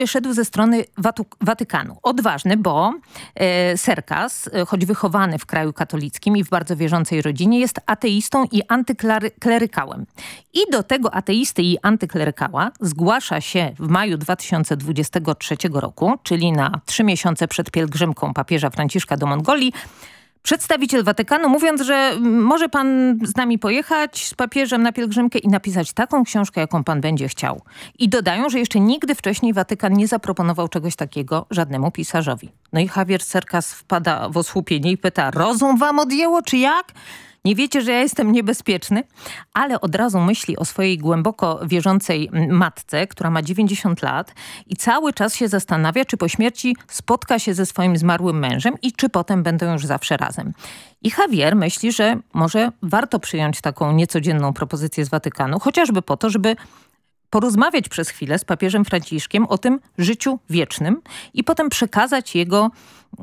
szedł ze strony Watykanu. Odważny, bo Cercas, choć wychowany w kraju katolickim i w bardzo wierzącej rodzinie, jest ateistą i antyklerykałem. I do tego ateisty i antyklerykała zgłasza się w maju 2023 roku, czyli na 3 miesiące przed pielgrzymką papieża Franciszka do Mongolii, przedstawiciel Watykanu, mówiąc, że może pan z nami pojechać z papieżem na pielgrzymkę i napisać taką książkę, jaką pan będzie chciał. I dodają, że jeszcze nigdy wcześniej Watykan nie zaproponował czegoś takiego żadnemu pisarzowi. No i Javier Cercas wpada w osłupienie i pyta, rozum wam odjęło, czy jak? Nie wiecie, że ja jestem niebezpieczny? Ale od razu myśli o swojej głęboko wierzącej matce, która ma 90 lat i cały czas się zastanawia, czy po śmierci spotka się ze swoim zmarłym mężem i czy potem będą już zawsze razem. I Javier myśli, że może warto przyjąć taką niecodzienną propozycję z Watykanu, chociażby po to, żeby porozmawiać przez chwilę z papieżem Franciszkiem o tym życiu wiecznym i potem przekazać jego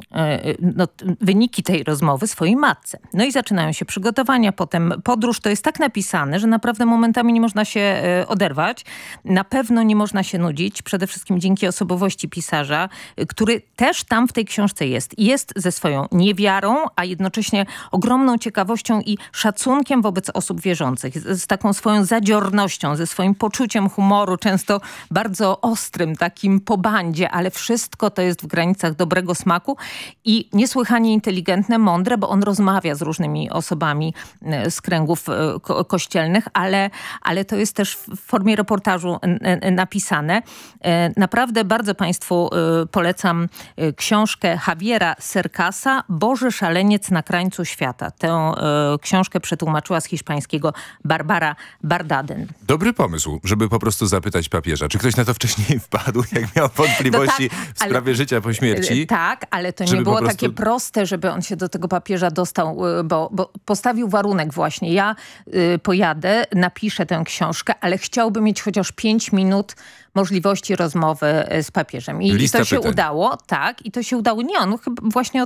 wyniki tej rozmowy swojej matce. No i zaczynają się przygotowania, potem podróż. To jest tak napisane, że naprawdę momentami nie można się oderwać. Na pewno nie można się nudzić, przede wszystkim dzięki osobowości pisarza, który też tam w tej książce jest. Jest ze swoją niewiarą, a jednocześnie ogromną ciekawością i szacunkiem wobec osób wierzących. Z taką swoją zadziornością, ze swoim poczuciem humoru, często bardzo ostrym, takim po bandzie, ale wszystko to jest w granicach dobrego smaku i niesłychanie inteligentne, mądre, bo on rozmawia z różnymi osobami z kręgów kościelnych, ale to jest też w formie reportażu napisane. Naprawdę bardzo państwu polecam książkę Javiera Cercasa Boży szaleniec na krańcu świata. Tę książkę przetłumaczyła z hiszpańskiego Barbara Bardaden. Dobry pomysł, żeby po prostu zapytać papieża. Czy ktoś na to wcześniej wpadł, jak miał wątpliwości no tak, w sprawie życia po śmierci? Tak, ale to nie było takie proste, żeby on się do tego papieża dostał, bo postawił warunek właśnie. Ja pojadę, napiszę tę książkę, ale chciałbym mieć chociaż 5 minut możliwości rozmowy z papieżem. I to się udało, tak. I to się udało. Nie, on chyba właśnie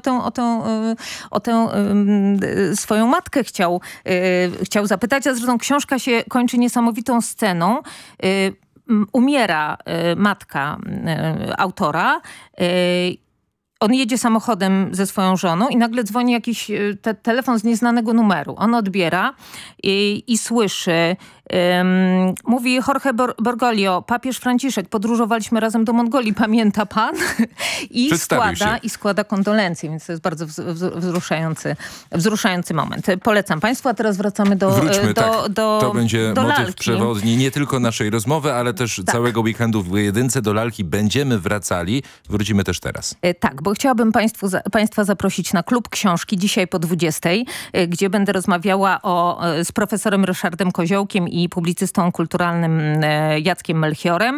o tę swoją matkę chciał zapytać, a zresztą książka się kończy niesamowitą sceną. Umiera matka autora. On jedzie samochodem ze swoją żoną i nagle dzwoni jakiś telefon z nieznanego numeru. On odbiera i słyszy, mówi Jorge Bergoglio, papież Franciszek, podróżowaliśmy razem do Mongolii, pamięta pan? I składa kondolencje, więc to jest bardzo wzruszający moment. Polecam państwu, a teraz wracamy do To będzie do motyw lalki. przewodni nie tylko naszej rozmowy, ale też całego weekendu w jedynce. Do lalki będziemy wracali. Wrócimy też teraz. Tak, bo chciałabym państwa zaprosić na klub książki dzisiaj po 20, gdzie będę rozmawiała z profesorem Ryszardem Koziołkiem i publicystą kulturalnym Jackiem Melchiorem.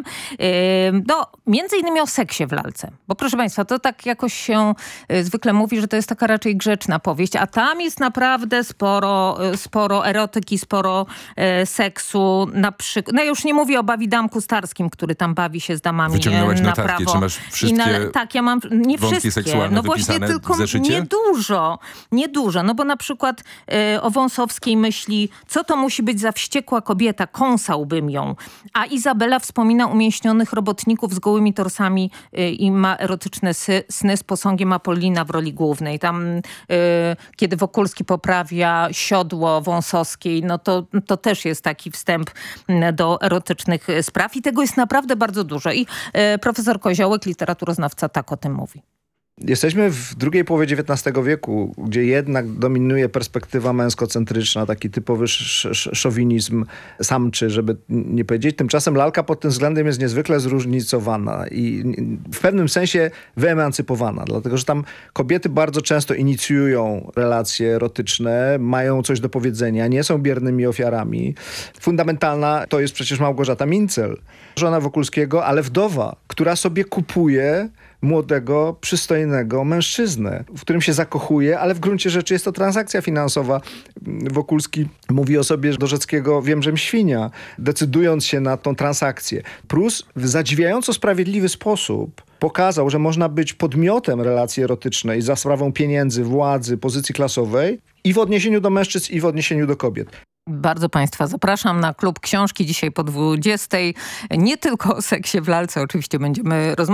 Między innymi o seksie w lalce. Bo proszę państwa, to tak jakoś się zwykle mówi, że to jest taka raczej grzeczna powieść, a tam jest naprawdę sporo erotyki, sporo seksu. No ja już nie mówię o Bawidamku Starskim, który tam bawi się z damami Wyciągnęłaś na notatki, prawo. czy masz wszystkie tak, ja mam nie wątki seksualne wypisane tylko w zeszycie? Niedużo. No bo na przykład o Wąsowskiej myśli, co to musi być za wściekła kobieta, kąsałbym ją. A Izabela wspomina umięśnionych robotników z gołymi torsami i ma erotyczne sny z posągiem Apollina w roli głównej. Tam, kiedy Wokulski poprawia siodło Wąsowskiej, no to też jest taki wstęp do erotycznych spraw i tego jest naprawdę bardzo dużo. I profesor Koziołek, literaturoznawca, tak o tym mówi. Jesteśmy w drugiej połowie XIX wieku, gdzie jednak dominuje perspektywa męskocentryczna, taki typowy szowinizm samczy, żeby nie powiedzieć. Tymczasem lalka pod tym względem jest niezwykle zróżnicowana i w pewnym sensie wyemancypowana, dlatego że tam kobiety bardzo często inicjują relacje erotyczne, mają coś do powiedzenia, nie są biernymi ofiarami. Fundamentalna to jest przecież Małgorzata Mincel, żona Wokulskiego, ale wdowa, która sobie kupuje młodego, przystojnego mężczyznę, w którym się zakochuje, ale w gruncie rzeczy jest to transakcja finansowa. Wokulski mówi o sobie do Rzeckiego, wiem, żem świnia, decydując się na tą transakcję. Prus w zadziwiająco sprawiedliwy sposób pokazał, że można być podmiotem relacji erotycznej za sprawą pieniędzy, władzy, pozycji klasowej i w odniesieniu do mężczyzn, i w odniesieniu do kobiet. Bardzo Państwa zapraszam na Klub Książki dzisiaj po 20:00. Nie tylko o seksie w lalce oczywiście będziemy rozmawiać.